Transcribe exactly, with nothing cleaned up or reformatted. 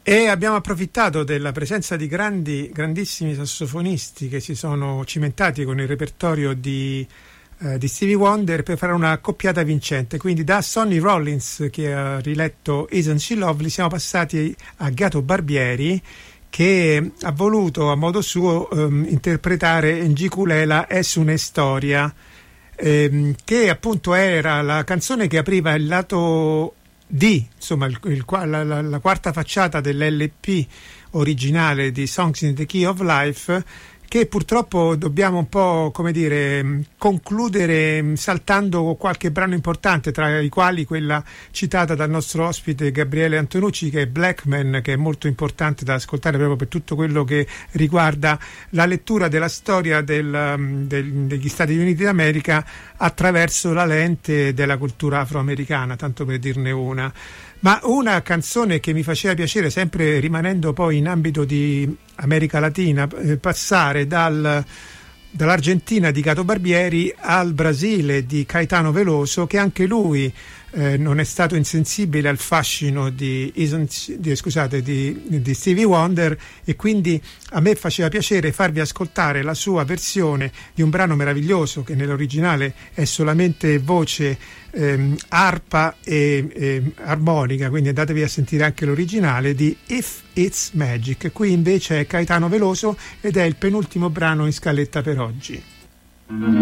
E abbiamo approfittato della presenza di grandi, grandissimi sassofonisti che si sono cimentati con il repertorio di, eh, di Stevie Wonder per fare una accoppiata vincente. Quindi da Sonny Rollins, che ha riletto Isn't She Lovely, siamo passati a Gato Barbieri, che ha voluto a modo suo um, interpretare Ngiculela es una storia, ehm, che appunto era la canzone che apriva il lato D, insomma il, il, la, la, la quarta facciata dell'L P originale di Songs in the Key of Life, che purtroppo dobbiamo un po', come dire, concludere saltando qualche brano importante, tra i quali quella citata dal nostro ospite Gabriele Antonucci, che è Blackman, che è molto importante da ascoltare proprio per tutto quello che riguarda la lettura della storia del, del, degli Stati Uniti d'America attraverso la lente della cultura afroamericana, tanto per dirne una. Ma una canzone che mi faceva piacere, sempre rimanendo poi in ambito di America Latina, eh, passare dal, dall'Argentina di Gato Barbieri al Brasile di Caetano Veloso, che anche lui eh, non è stato insensibile al fascino di, di, scusate, di, di Stevie Wonder, e quindi a me faceva piacere farvi ascoltare la sua versione di un brano meraviglioso che nell'originale è solamente voce, ehm, arpa e, e armonica, quindi andatevi a sentire anche l'originale di If It's Magic. Qui invece è Caetano Veloso ed è il penultimo brano in scaletta per oggi.